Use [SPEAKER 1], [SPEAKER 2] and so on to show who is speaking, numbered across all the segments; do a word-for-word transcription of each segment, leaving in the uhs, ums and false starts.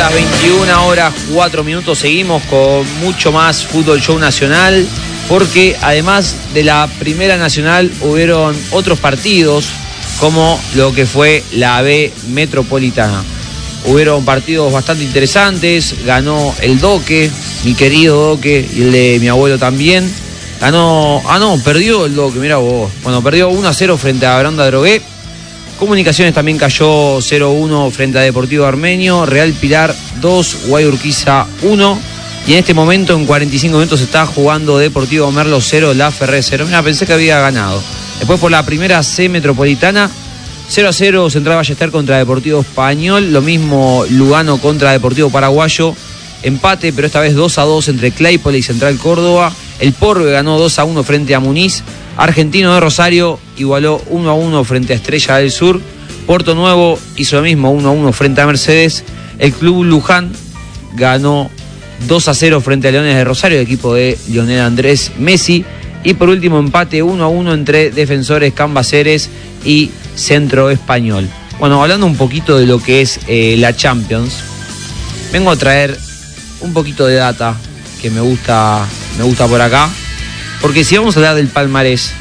[SPEAKER 1] las veintiuna horas cuatro minutos seguimos con mucho más Fútbol Show Nacional, porque además de la Primera Nacional hubieron otros partidos como lo que fue la B Metropolitana. Hubieron partidos bastante interesantes, ganó el Doque, mi querido Doque, y el de mi abuelo también. Ganó, ah no, perdió el Doque, mirá vos. Bueno, perdió uno a cero frente a Branda Drogué. Comunicaciones también cayó cero uno frente a Deportivo Armenio. Real Pilar dos, Guayurquiza uno. Y en este momento, en cuarenta y cinco minutos, se está jugando Deportivo Merlo cero, La Ferré cero. Mira, pensé que había ganado. Después por la primera C Metropolitana, cero a cero Central Ballester contra Deportivo Español. Lo mismo Lugano contra Deportivo Paraguayo. Empate, pero esta vez dos a dos entre Claypole y Central Córdoba. El Porbe ganó dos a uno frente a Muniz. Argentino de Rosario igualó uno a uno frente a Estrella del Sur. Porto Nuevo hizo lo mismo, uno a uno frente a Mercedes. El Club Luján ganó dos a cero frente a Leones de Rosario, el equipo de Lionel Andrés Messi. Y por último, empate uno a uno entre Defensores Cambaceres y Centro Español. Bueno, hablando un poquito de lo que es eh, la Champions, vengo a traer un poquito de data que me gusta, me gusta por acá. Porque si vamos a hablar del palmarés,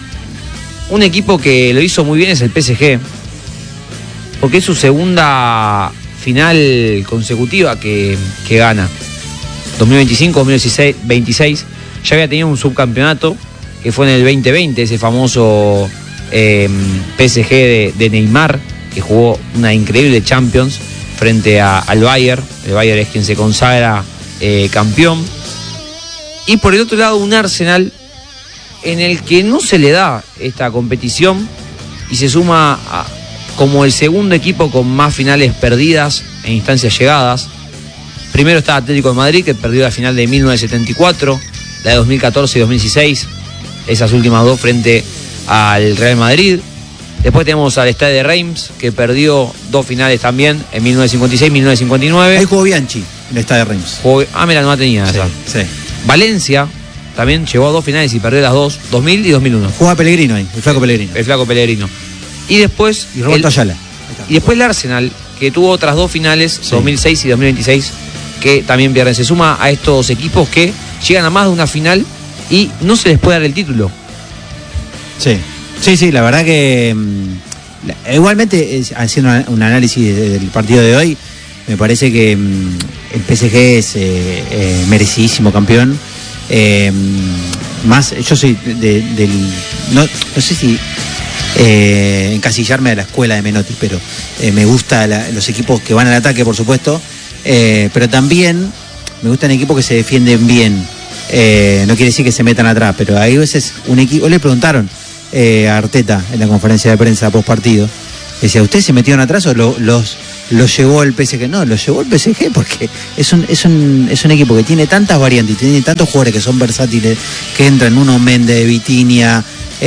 [SPEAKER 1] un equipo que lo hizo muy bien es el P S G, porque es su segunda final consecutiva que, que gana. dos mil veinticinco, dos mil veintiséis, ya había tenido un subcampeonato, que fue en el veinte veinte, ese famoso eh, P S G de, de Neymar, que jugó una increíble Champions frente a, al Bayern. El Bayern es quien se consagra eh, campeón. Y por el otro lado, un Arsenal en el que no se le da esta competición y se suma a, como el segundo equipo con más finales perdidas en instancias llegadas. Primero está Atlético de Madrid, que perdió la final de mil novecientos setenta y cuatro, la de dos mil catorce y dos mil dieciséis, esas últimas dos frente al Real Madrid. Después tenemos al Stade de Reims, que perdió dos finales también en mil novecientos cincuenta y seis y mil novecientos cincuenta y nueve.
[SPEAKER 2] Ahí jugó Bianchi en el Stade de Reims.
[SPEAKER 1] Jugó, ah, mira, no la tenía esa.
[SPEAKER 2] Sí, sí.
[SPEAKER 1] Valencia también llegó a dos finales y perdió las dos, dos mil y dos mil uno.
[SPEAKER 2] Jugaba Pellegrino ahí, el flaco Pellegrino.
[SPEAKER 1] El flaco Pellegrino. Y después...
[SPEAKER 2] Y Roberto
[SPEAKER 1] el,
[SPEAKER 2] Ayala.
[SPEAKER 1] Y después el Arsenal, que tuvo otras dos finales, sí, dos mil seis y dos mil veintiséis, que también pierden. Se suma a estos equipos que llegan a más de una final y no se les puede dar el título.
[SPEAKER 2] Sí, sí, sí, la verdad que... Mmm, igualmente, haciendo un análisis del partido de hoy, me parece que mmm, el P S G es eh, eh, merecidísimo campeón. Eh, más, yo soy de, de, del... No, no sé si... Eh, encasillarme a la escuela de Menotti, pero eh, me gustan los equipos que van al ataque, por supuesto, eh, pero también me gustan equipos que se defienden bien. Eh, no quiere decir que se metan atrás, pero hay veces un equipo... Le preguntaron eh, a Arteta en la conferencia de prensa post partido, decía, ¿ustedes se metieron atrás o lo, los los llevó el P S G? No, los llevó el P S G porque es un, es un, es un equipo que tiene tantas variantes y tiene tantos jugadores que son versátiles, que entran uno Méndez, Vitinha,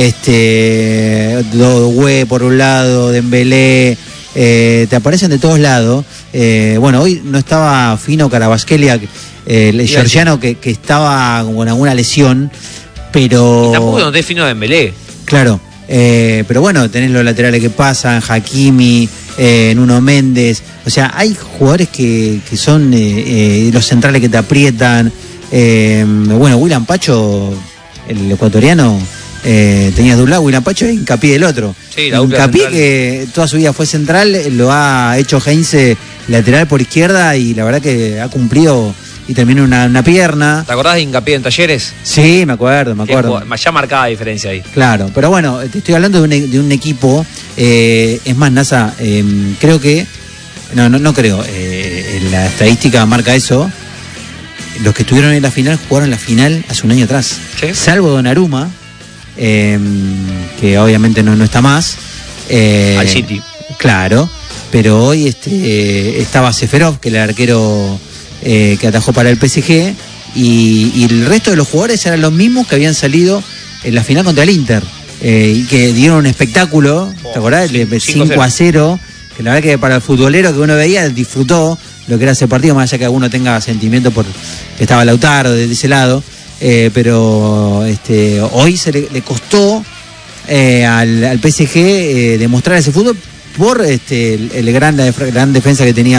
[SPEAKER 2] este Dogue por un lado, Dembélé, eh, te aparecen de todos lados. Eh, bueno, hoy no estaba Fino Carabasquelia, eh, el georgiano que, que estaba con alguna lesión, pero...
[SPEAKER 1] Y tampoco no te Fino Dembélé.
[SPEAKER 2] Claro, eh, pero bueno, tenés los laterales que pasan, Hakimi, eh, Nuno Méndez, o sea, hay jugadores que, que son eh, eh, los centrales que te aprietan. Eh, bueno, William Pacho, el ecuatoriano, eh, tenías de un lado William Pacho e Hincapié del otro.
[SPEAKER 1] Sí, la
[SPEAKER 2] Hincapié, que toda su vida fue central, lo ha hecho Heinze lateral por izquierda y la verdad que ha cumplido y terminó una, una pierna.
[SPEAKER 1] ¿Te acordás de Hincapié en Talleres?
[SPEAKER 2] Sí, me acuerdo, me acuerdo.
[SPEAKER 1] Ya marcaba diferencia ahí.
[SPEAKER 2] Claro, pero bueno, te estoy hablando de un, de un equipo, eh, es más, NASA, eh, creo que, no, no, no creo, eh, la estadística marca eso, los que estuvieron en la final jugaron la final hace un año atrás.
[SPEAKER 1] ¿Sí?
[SPEAKER 2] Salvo Donnarumma, eh, que obviamente no, no está más. Eh,
[SPEAKER 1] Al City.
[SPEAKER 2] Claro, pero hoy este, eh, estaba Seferov, que era el arquero eh, que atajó para el P S G, y, y el resto de los jugadores eran los mismos que habían salido en la final contra el Inter, eh, y que dieron un espectáculo, oh, ¿te acordás? cinco a cero, que la verdad que para el futbolero que uno veía disfrutó lo que era ese partido, más allá que alguno tenga sentimiento por que estaba Lautaro de ese lado, eh, pero este, hoy se le, le costó eh, al, al P S G eh, demostrar ese fútbol por este, el, el gran, la gran defensa que tenía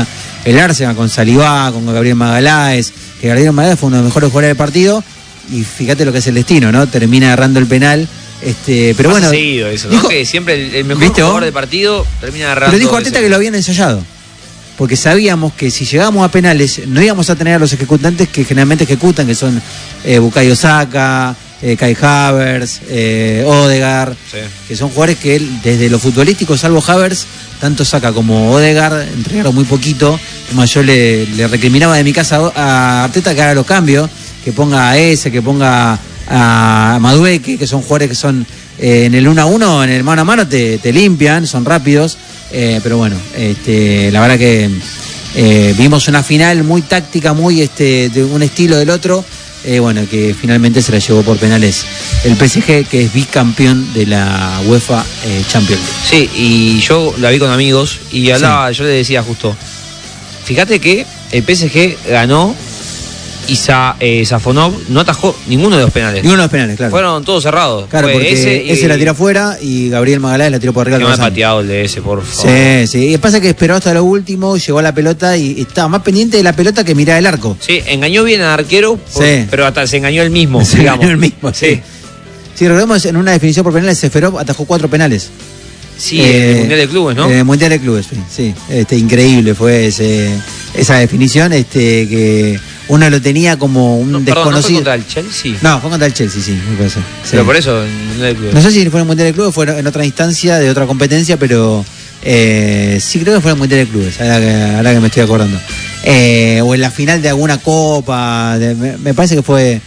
[SPEAKER 2] el Arsenal con Saliba, con Gabriel Magaláes, que Gabriel Magaláes fue uno de los mejores jugadores del partido, y fíjate lo que es el destino, ¿no? Termina agarrando el penal. Este, pero
[SPEAKER 1] Pasa
[SPEAKER 2] bueno,
[SPEAKER 1] seguido eso, ¿no?
[SPEAKER 2] dijo,
[SPEAKER 1] que siempre el, el mejor jugador del partido termina agarrando.
[SPEAKER 2] Pero dijo Arteta que lo habían ensayado, porque sabíamos que si llegábamos a penales no íbamos a tener a los ejecutantes que generalmente ejecutan, que son eh, Bukayo Saka, eh, Kai Havertz, eh, Odegaard, sí. que son jugadores que él, desde lo futbolístico, salvo Havertz, tanto Saka como Odegaard entregaron muy poquito. Además, yo le, le recriminaba de mi casa a Arteta que haga los cambios, que ponga a ese, que ponga a Madueke, que son jugadores que son eh, en el uno a uno, en el mano a mano te, te limpian, son rápidos, eh, pero bueno, este, la verdad que eh, vimos una final muy táctica, muy este, de un estilo del otro, eh, bueno, que finalmente se la llevó por penales el P S G, que es bicampeón de la UEFA eh, Champions League.
[SPEAKER 1] Sí, y yo la vi con amigos y hablaba, sí. yo le decía justo, fíjate que el P S G ganó y Sa, eh, Safonov no atajó ninguno de los penales.
[SPEAKER 2] Ninguno de los penales, claro.
[SPEAKER 1] Fueron todos cerrados.
[SPEAKER 2] Claro,
[SPEAKER 1] Fue
[SPEAKER 2] porque ese, y, ese la tiró afuera y Gabriel Magaláes la tiró por arriba.
[SPEAKER 1] Que me ha pateado el de ese, por favor.
[SPEAKER 2] Sí, sí. Y pasa que esperó hasta lo último, llegó a la pelota y estaba más pendiente de la pelota que miraba el arco.
[SPEAKER 1] Sí, engañó bien al arquero, por, sí. pero hasta se engañó él mismo.
[SPEAKER 2] Se
[SPEAKER 1] digamos.
[SPEAKER 2] engañó él mismo, sí. Sí, sí, recordemos, en una definición por penales, Seferov atajó cuatro penales.
[SPEAKER 1] Sí, eh, en el Mundial de Clubes, ¿no?
[SPEAKER 2] En el Mundial de Clubes, sí. Este, increíble fue ese, esa definición, este que uno lo tenía como un no, desconocido.
[SPEAKER 1] Perdón, ¿no fue contra el Chelsea?
[SPEAKER 2] No, fue contra el Chelsea, sí, me parece. Sí.
[SPEAKER 1] Pero por eso, en el Mundial de Clubes.
[SPEAKER 2] No sé si fue en el Mundial de Clubes o fue en otra instancia de otra competencia, pero eh, sí creo que fue en el Mundial de Clubes, ahora que, ahora que me estoy acordando. Eh, o en la final de alguna copa, de, me, me parece que fue...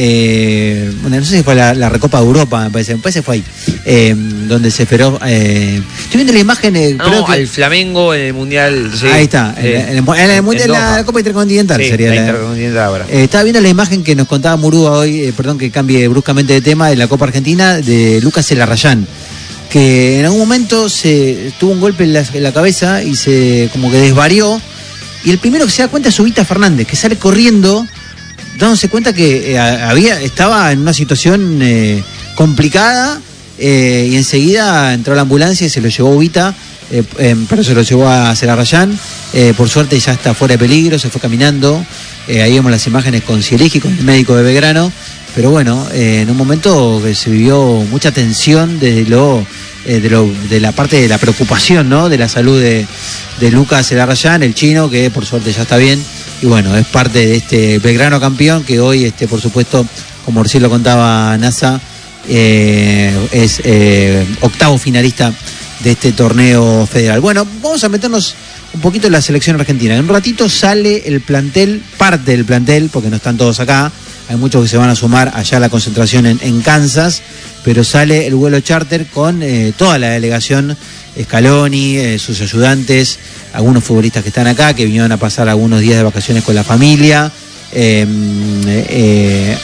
[SPEAKER 2] Eh, bueno, no sé si fue la, la Recopa de Europa, me parece, me parece que fue ahí, eh, donde se esperó. Eh, estoy viendo la imagen. Eh,
[SPEAKER 1] no,
[SPEAKER 2] creo que,
[SPEAKER 1] al Flamengo en el Mundial. Sí,
[SPEAKER 2] ahí está,
[SPEAKER 1] eh,
[SPEAKER 2] en, el, en el Mundial, la, la Copa Intercontinental
[SPEAKER 1] sí,
[SPEAKER 2] sería
[SPEAKER 1] la.
[SPEAKER 2] la
[SPEAKER 1] Intercontinental ahora.
[SPEAKER 2] Eh, estaba viendo la imagen que nos contaba Murúa hoy, eh, perdón que cambie bruscamente de tema, de la Copa Argentina, de Lucas Elarrayán, que en algún momento se tuvo un golpe en la, en la cabeza y se como que desvarió. Y el primero que se da cuenta es Ubita Fernández, que sale corriendo, dándose cuenta que eh, había estaba en una situación eh, complicada, eh, y enseguida entró a la ambulancia y se lo llevó Ubita, eh, eh, pero se lo llevó a Celarrayán, eh, por suerte ya está fuera de peligro, se fue caminando, eh, ahí vemos las imágenes con Cielegi, con el médico de Belgrano, pero bueno, eh, en un momento que se vivió mucha tensión desde lo, eh, de, lo de la parte de la preocupación, ¿no? De la salud de, de Lucas Celarrayán, el chino, que por suerte ya está bien. Y bueno, es parte de este Belgrano campeón que hoy, este, por supuesto, como recién lo contaba NASA, eh, es eh, octavo finalista de este torneo federal. Bueno, vamos a meternos un poquito en la selección argentina. En un ratito sale el plantel, parte del plantel, porque no están todos acá. Hay muchos que se van a sumar allá a la concentración en, en Kansas, pero sale el vuelo charter con eh, toda la delegación, Scaloni, eh, sus ayudantes, algunos futbolistas que están acá, que vinieron a pasar algunos días de vacaciones con la familia, eh, eh,